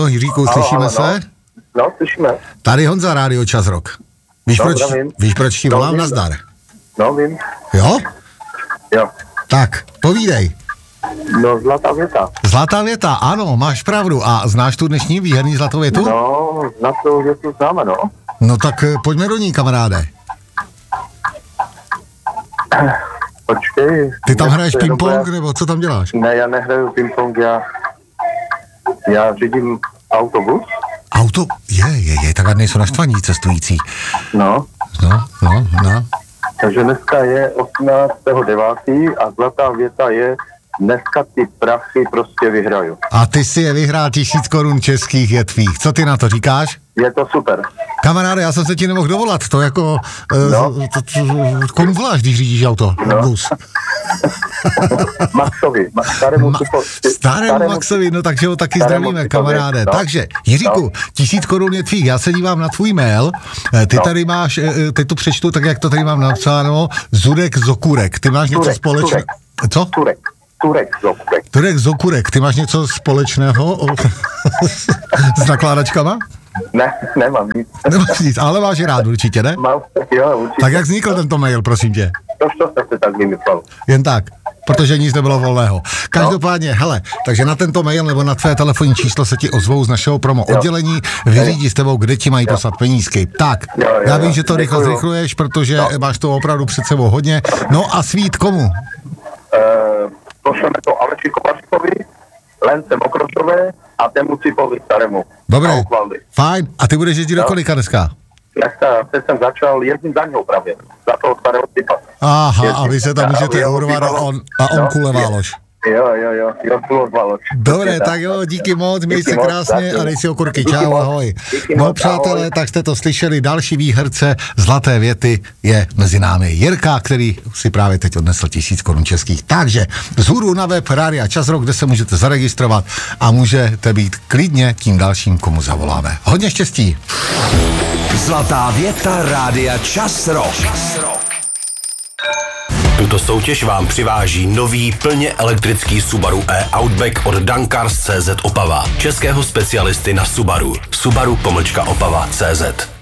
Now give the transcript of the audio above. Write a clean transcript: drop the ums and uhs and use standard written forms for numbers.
Jiříku, slyšíme se? No, slyšíme. Tady Honza, Rádio Čas Rock. Víš, proč ti volám? Nazdar. No, vím. Jo? Jo. Tak, povídej. No, zlatá věta. Zlatá věta, ano, máš pravdu. A znáš tu dnešní výherní zlatou větu? No, zlatou větu známe, no. No tak pojďme do ní, kamaráde. Počkej. Ty tam hraješ ping-pong, nebo co tam děláš? Ne, já nehraju ping-pong, já řídím autobus. Auto, tak ať nejsou naštvaní cestující. No. No. Takže dneska je 18.9. a zlatá věta je: dneska ty prachy prostě vyhraju. A ty si je vyhrál 1000 korun českých je tvých. Co ty na to říkáš? Je to super. Kamaráde, já jsem se ti nemohl dovolat, to jako, komu voláš, když řídíš auto, bus? Maxovi, starému Maxovi, no takže ho taky zdravíme, kamaráde. No. Takže, Jiříku, 1000 korun je tvých, já se dívám na tvůj mail, ty tady máš, teď to přečtu tak, jak to tady mám napsáno, Zurek Zokurek, ty máš něco společného? Co? Turek Zokurek, ty máš něco společného s nakládačkama? Ne, nemám nic. Nemáš nic, ale máš je rád určitě, ne? Mám, jo, určitě. Tak jak vznikl tento mail, prosím tě? To jste se tak vymyslel. Jen tak, protože nic nebylo volného. Každopádně, hele, takže na tento mail nebo na tvé telefonní číslo se ti ozvou z našeho promo oddělení, vyřídí s tebou, kde ti mají poslat penízky. Tak, já vím, že to rychle zrychluješ, protože máš to opravdu před sebou hodně. No a svít komu? Pošleme to Aleči Kovaříkovi, Lence Mokrošové a tému Cipovi starému. Dobré, fajn. A ty budeš jezdit do kolika dneska? Já jsem začal jezdit za něho právě, za toho starého typa. Aha, a vy se tam můžete urvat a on kuleválož. Jo, kuleválož. Dobré, tak jo, díky moc, měj se krásně a dej si okurky, čau, ahoj. No přátelé, tak jste to slyšeli, další výherce zlaté věty je mezi námi Jirka, který si právě teď odnesl 1000 korun českých. Takže vzhůru na web Rádia Čas Rock, kde se můžete zaregistrovat a můžete být klidně tím dalším, komu zavoláme. Hodně štěstí. Zlatá věta Rádia Čas Rock. Tuto soutěž vám přiváží nový plně elektrický Subaru e-Outback od Dankars.cz Opava. Českého specialisty na Subaru. Subaru-Opava.cz